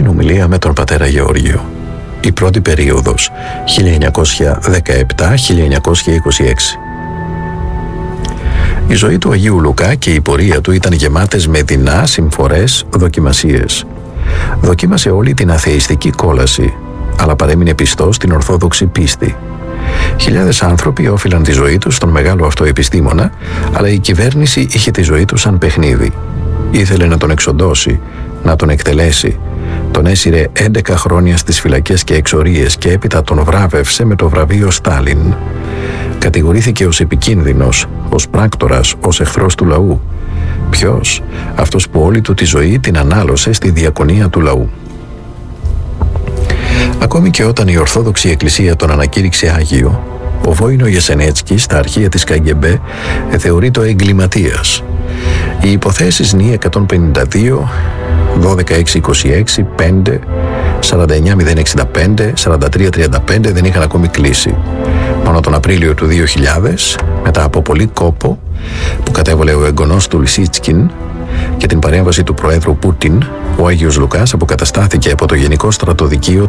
συνομιλία με τον πατέρα Γεώργιο. Η πρώτη περίοδος 1917-1926. Η ζωή του Αγίου Λουκά και η πορεία του ήταν γεμάτες με δεινά, συμφορές, δοκιμασίες. Δοκίμασε όλη την αθεϊστική κόλαση, αλλά παρέμεινε πιστός στην ορθόδοξη πίστη. Χιλιάδες άνθρωποι όφυλαν τη ζωή τους στον μεγάλο αυτό επιστήμονα, αλλά η κυβέρνηση είχε τη ζωή του σαν παιχνίδι. Ήθελε να τον εξοντώσει, να τον εκτελέσει. Τον έσυρε 11 χρόνια στις φυλακές και εξορίες και έπειτα τον βράβευσε με το βραβείο Στάλιν. Κατηγορήθηκε ως επικίνδυνος, ως πράκτορας, ως εχθρός του λαού. Ποιος? Αυτός που όλη του τη ζωή την ανάλωσε στη διακονία του λαού. Ακόμη και όταν η Ορθόδοξη Εκκλησία τον ανακήρυξε Άγιο, ο Βόινο Γεσενέτσκι στα αρχεία της ΚΑΓΚΕΜΠΕ θεωρεί το εγκληματίας. Οι υποθέσεις ΝΙ 152, 12626, 5, 49065, 4335 δεν είχαν ακόμη κλείσει. Μόνο τον Απρίλιο του 2000, μετά από πολύ κόπο που κατέβαλε ο εγγονός του Λισίτσκιν και την παρέμβαση του Προέδρου Πούτιν, ο Άγιος Λουκάς αποκαταστάθηκε από το Γενικό Στρατοδικείο